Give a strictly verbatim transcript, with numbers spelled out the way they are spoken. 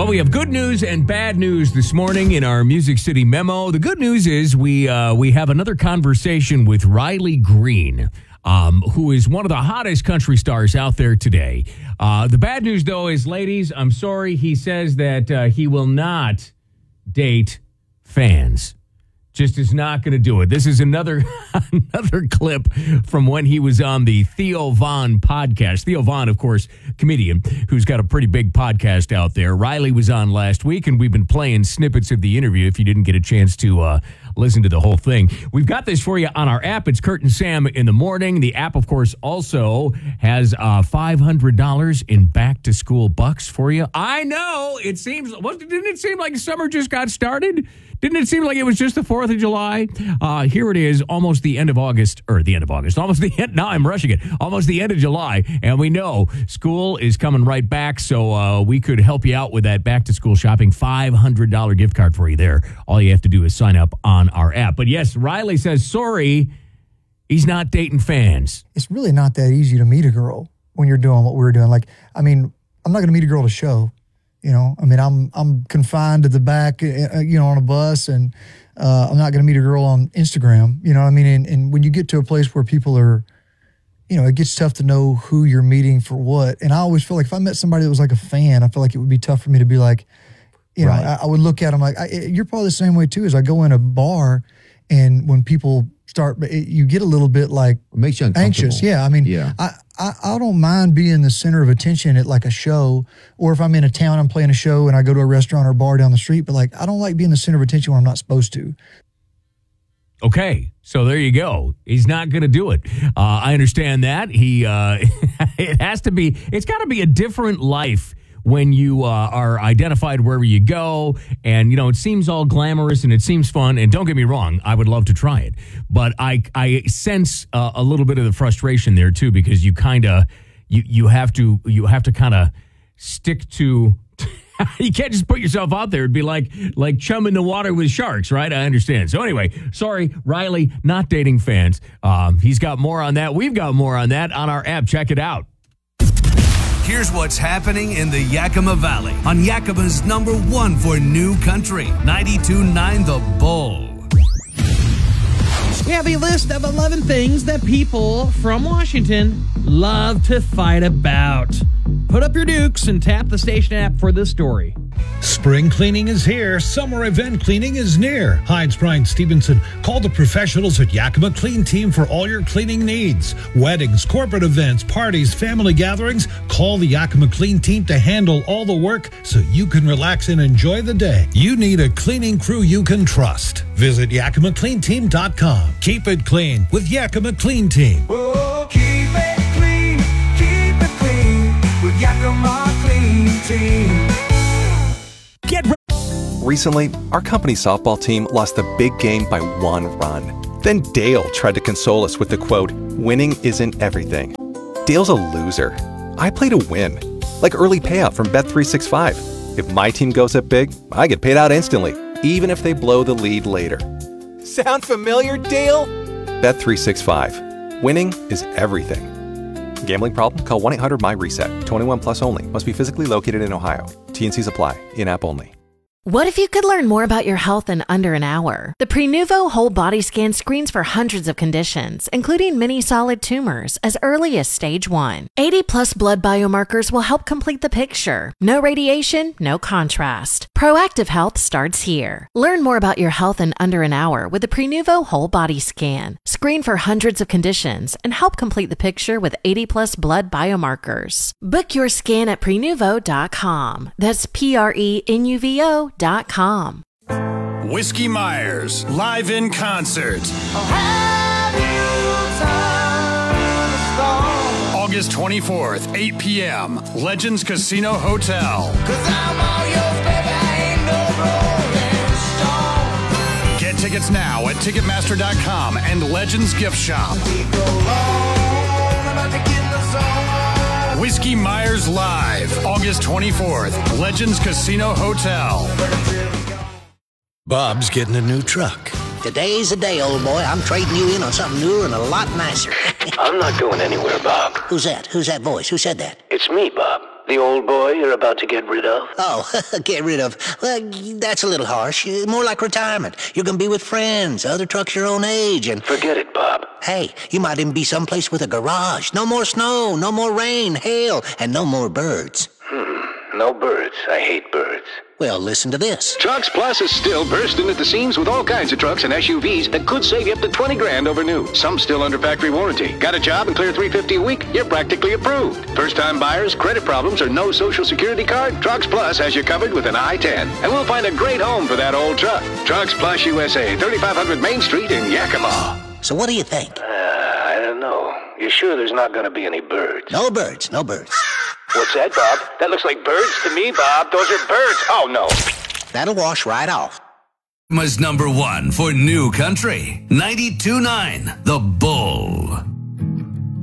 Well, we have good news and bad news this morning in our Music City memo. The good news is we uh, we have another conversation with Riley Green, um, who is one of the hottest country stars out there today. Uh, the bad news, though, is, ladies, I'm sorry, he says that uh, he will not date fans. Just is not going to do it. This is another another clip from when he was on the Theo Von podcast. Theo Von, of course, comedian who's got a pretty big podcast out there. Riley was on last week, and we've been playing snippets of the interview if you didn't get a chance to uh, listen to the whole thing. We've got this for you on our app. It's Kurt and Sam in the morning. The app, of course, also has uh, five hundred dollars in back-to-school bucks for you. I know. It seems, what, didn't it seem like summer just got started? Didn't it seem like it was just the fourth of July? Uh, here it is, almost the end of August, or the end of August, almost the end, now I'm rushing it, almost the end of July, and we know school is coming right back, so uh, we could help you out with that back-to-school shopping, five hundred dollars gift card for you there. All you have to do is sign up on our app. But yes, Riley says, sorry, he's not dating fans. It's really not that easy to meet a girl when you're doing what we're doing. Like, I mean, I'm not going to meet a girl at a show. You know, I mean, I'm I'm confined to the back, uh, you know, on a bus, and uh, I'm not going to meet a girl on Instagram. You know what I mean? And, and when you get to a place where people are, you know, it gets tough to know who you're meeting for what. And I always feel like if I met somebody that was like a fan, I feel like it would be tough for me to be like, you right. know, I, I would look at them like, I, you're probably the same way too, as I go in a bar, and when people start, it, you get a little bit like it makes you anxious. Yeah, I mean, yeah. I, I, I don't mind being the center of attention at like a show, or if I'm in a town, I'm playing a show and I go to a restaurant or bar down the street, but like, I don't like being the center of attention when I'm not supposed to. Okay, so there you go. He's not going to do it. Uh, I understand that. He, uh, it has to be, it's got to be a different life when you uh, are identified wherever you go, and, you know, it seems all glamorous and it seems fun, and don't get me wrong, I would love to try it. But I I sense uh, a little bit of the frustration there, too, because you kind of, you, you have to, you have to kind of stick to, you can't just put yourself out there and be like, like chum in the water with sharks, right? I understand. So anyway, sorry, Riley, not dating fans. Um, he's got more on that. We've got more on that on our app. Check it out. Here's what's happening in the Yakima Valley on Yakima's number one for new country, ninety-two point nine The Bull. We have a list of eleven things that people from Washington love to fight about. Put up your dukes and tap the station app for this story. Spring cleaning is here. Summer event cleaning is near. Hi, it's Brian Stevenson. Call the professionals at Yakima Clean Team for all your cleaning needs. Weddings, corporate events, parties, family gatherings. Call the Yakima Clean Team to handle all the work so you can relax and enjoy the day. You need a cleaning crew you can trust. Visit Yakima Clean Team dot com. Keep it clean with Yakima Clean Team. Oh, keep it clean, keep it clean with Yakima Clean Team. Get re- Recently, our company softball team lost the big game by one run. Then Dale tried to console us with the quote, "Winning isn't everything." Dale's a loser. I play to win. Like early payout from Bet three sixty-five. If my team goes up big, I get paid out instantly, even if they blow the lead later. Sound familiar, Dale? Bet three sixty-five. Winning is everything. Gambling problem? Call one eight hundred M Y reset. twenty-one plus only. Must be physically located in Ohio. T and Cs apply. In-app only. What if you could learn more about your health in under an hour? The Prenuvo Whole Body Scan screens for hundreds of conditions, including many solid tumors, as early as stage one. eighty plus blood biomarkers will help complete the picture. No radiation, no contrast. Proactive health starts here. Learn more about your health in under an hour with the Prenuvo Whole Body Scan. Screen for hundreds of conditions and help complete the picture with eighty plus blood biomarkers. Book your scan at prenuvo dot com. That's P R E N U V O dot com. Whiskey Myers, live in concert. August twenty-fourth, eight p.m., Legends Casino Hotel. Get tickets now at Ticketmaster dot com and Legends Gift Shop. Whiskey Myers Live, August twenty-fourth, Legends Casino Hotel. Bob's getting a new truck. Today's the day, old boy. I'm trading you in on something newer and a lot nicer. I'm not going anywhere, Bob. Who's that? Who's that voice? Who said that? It's me, Bob. The old boy you're about to get rid of? Oh, get rid of. Well, that's a little harsh. More like retirement. You're going to be with friends, other trucks your own age, and... Forget it, Bob. Hey, you might even be someplace with a garage. No more snow, no more rain, hail, and no more birds. Hmm, no birds. I hate birds. Well, listen to this. Trucks Plus is still bursting at the seams with all kinds of trucks and S U Vs that could save you up to twenty grand over new. Some still under factory warranty. Got a job and clear three hundred fifty dollars a week? You're practically approved. First-time buyers, credit problems, or no social security card? Trucks Plus has you covered with an I ten. And we'll find a great home for that old truck. Trucks Plus U S A, thirty-five hundred Main Street in Yakima. So what do you think? Uh, I don't know. You sure there's not going to be any birds? No birds, no birds. What's that, Bob? That looks like birds to me, Bob. Those are birds. Oh, no. That'll wash right off. Was number one for New Country. ninety-two point nine The Bull.